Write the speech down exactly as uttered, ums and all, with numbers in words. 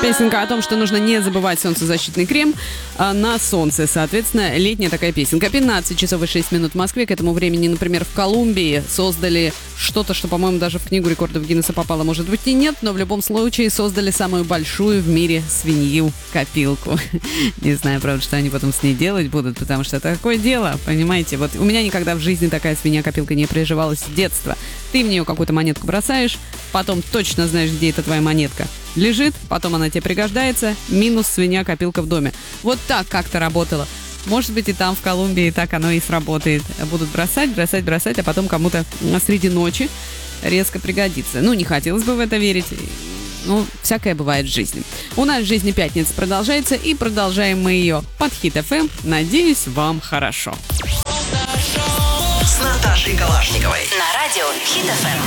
Песенка о том, что нужно не забывать солнцезащитный крем а, на солнце. Соответственно, летняя такая песенка. пятнадцать часов и шесть минут в Москве. К этому времени, например, в Колумбии создали что-то, что, по-моему, даже в книгу рекордов Гиннесса попало, может быть, и нет, но в любом случае создали самую большую в мире свинью-копилку. Не знаю, правда, что они потом с ней делать будут, потому что такое дело, понимаете. Вот у меня никогда в жизни такая свинья-копилка не приживалась с детства. Ты в нее какую-то монетку бросаешь, потом точно знаешь, где эта твоя монетка лежит, потом она тебе пригождается, минус свинья-копилка в доме. Вот так как-то работало. Может быть, и там, в Колумбии, так оно и сработает. Будут бросать, бросать, бросать, а потом кому-то среди ночи резко пригодится. Ну, не хотелось бы в это верить. Ну, всякое бывает в жизни. У нас в жизни пятница продолжается, и продолжаем мы ее под Хит эф эм. Надеюсь, вам хорошо. С Наташей Калашниковой. На радио Хит эф эм.